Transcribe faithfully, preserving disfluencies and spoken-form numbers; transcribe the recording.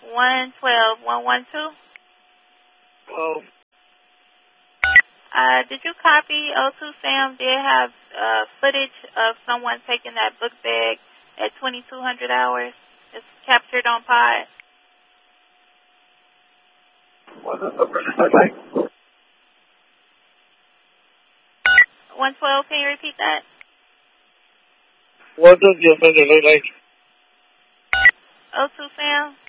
one twelve one one two. Oh. Uh, did you copy O two Sam did have uh, footage of someone taking that book bag at twenty-two hundred hours? It's captured on pod. What does the person look like? one twelve, can you repeat that? What does the offender look like? O two Sam?